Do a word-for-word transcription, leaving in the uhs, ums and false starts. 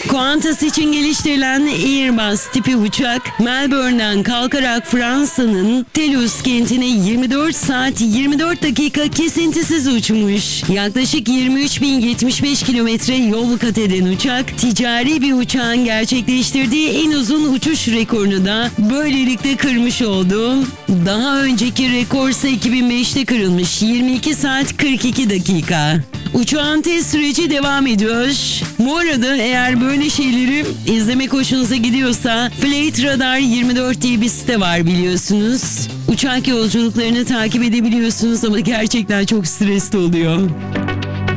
Qantas için geliştirilen Airbus tipi uçak Melbourne'den kalkarak Fransa'nın Toulouse kentine yirmi dört saat yirmi dört dakika kesintisiz uçmuş. Yaklaşık yirmi üç bin yetmiş beş kilometre yol kat eden uçak, ticari bir uçağın gerçekleştirdiği en uzun uçuş rekorunu da böylelikle kırmış oldu. Daha önceki rekorsa iki bin beşte kırılmış, yirmi iki saat kırk iki dakika. Uçağın test süreci devam ediyor. Bu arada eğer böyle şeyleri izlemek hoşunuza gidiyorsa Flight Radar yirmi dört diye bir site var, biliyorsunuz. Uçak yolculuklarını takip edebiliyorsunuz ama gerçekten çok stresli oluyor.